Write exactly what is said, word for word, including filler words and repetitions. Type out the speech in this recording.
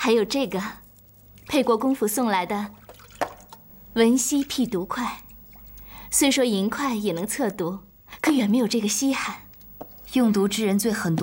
还有这个，沛国公府送来的文溪辟毒块。虽说银块也能测毒，可远没有这个稀罕。 用毒之人最狠毒。